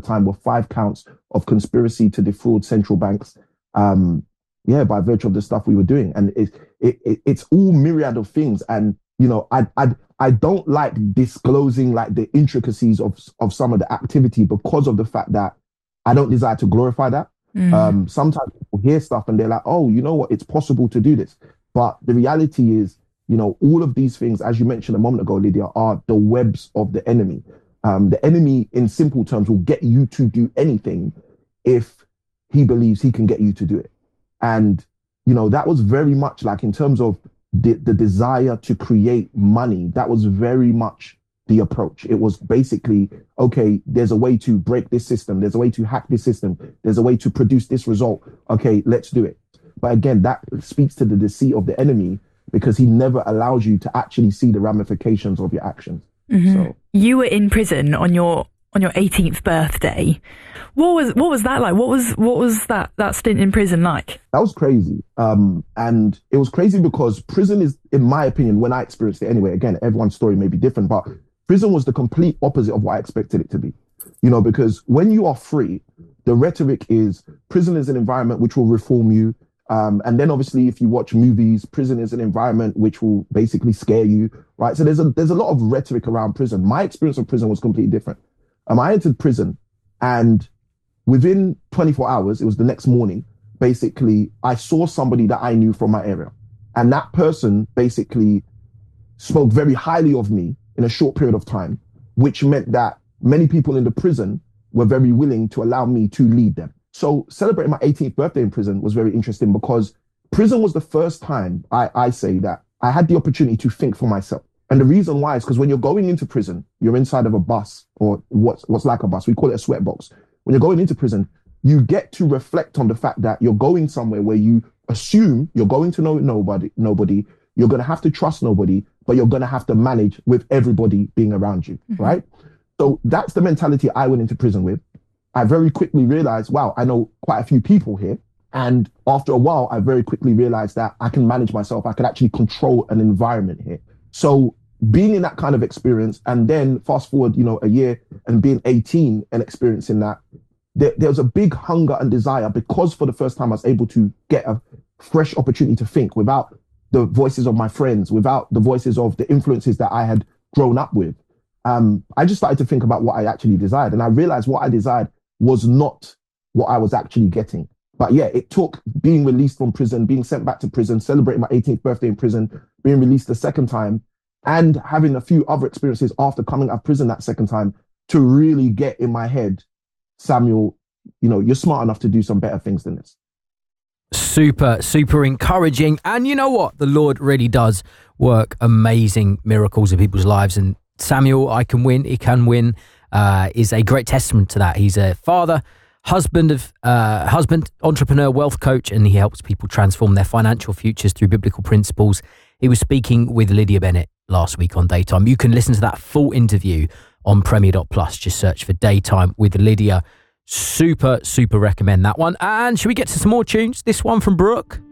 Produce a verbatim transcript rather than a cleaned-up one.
time were five counts of conspiracy to defraud central banks. Um, yeah, by virtue of the stuff we were doing. And it, it, it it's all myriad of things. And, you know, I, I, I don't like disclosing like the intricacies of, of some of the activity because of the fact that I don't desire to glorify that. Mm. Um, sometimes people hear stuff and they're like, oh, you know what, it's possible to do this. But the reality is, you know, all of these things, as you mentioned a moment ago, Lydia, are the webs of the enemy. Um, the enemy, in simple terms, will get you to do anything if he believes he can get you to do it. And, you know, that was very much like in terms of the, the desire to create money, that was very much the approach. It was basically, okay, there's a way to break this system. There's a way to hack this system. There's a way to produce this result. Okay, let's do it. But again, that speaks to the deceit of the enemy because he never allows you to actually see the ramifications of your actions. Mm-hmm. So you were in prison on your on your eighteenth birthday. What was what was that like? What was what was that that stint in prison like? That was crazy. Um, and it was crazy because prison is, in my opinion, when I experienced it anyway, again, everyone's story may be different, but prison was the complete opposite of what I expected it to be. You know, because when you are free, the rhetoric is prison is an environment which will reform you. Um, and then obviously, if you watch movies, prison is an environment which will basically scare you, right? So there's a there's a lot of rhetoric around prison. My experience of prison was completely different. Um, I entered prison, and within twenty-four hours, it was the next morning, basically, I saw somebody that I knew from my area. And that person basically spoke very highly of me in a short period of time, which meant that many people in the prison were very willing to allow me to lead them. So celebrating my eighteenth birthday in prison was very interesting because prison was the first time I, I say that I had the opportunity to think for myself. And the reason why is because when you're going into prison, you're inside of a bus or what's, what's like a bus. We call it a sweatbox. When you're going into prison, you get to reflect on the fact that you're going somewhere where you assume you're going to know nobody, nobody, you're going to have to trust nobody, but you're going to have to manage with everybody being around you, mm-hmm. right? So that's the mentality I went into prison with. I very quickly realized, wow, I know quite a few people here. And after a while, I very quickly realized that I can manage myself. I can actually control an environment here. So being in that kind of experience and then fast forward, you know, a year and being eighteen and experiencing that, there, there was a big hunger and desire because for the first time I was able to get a fresh opportunity to think without the voices of my friends, without the voices of the influences that I had grown up with. Um, I just started to think about what I actually desired. And I realized what I desired was not what I was actually getting. But yeah, it took being released from prison, being sent back to prison, celebrating my eighteenth birthday in prison, being released the second time, and having a few other experiences after coming out of prison that second time to really get in my head, Samuel, you know, you're smart enough to do some better things than this. Super, super encouraging. And you know what? The Lord really does work amazing miracles in people's lives. And Samuel, I Can Win, He Can Win, uh, is a great testament to that. He's a father, husband of uh, husband, entrepreneur, wealth coach, and he helps people transform their financial futures through biblical principles. He was speaking with Lydia Bennett last week on Daytime. You can listen to that full interview on Premier dot plus. Just search for Daytime with Lydia. Super, super recommend that one. And should we get to some more tunes? This one from Brooke.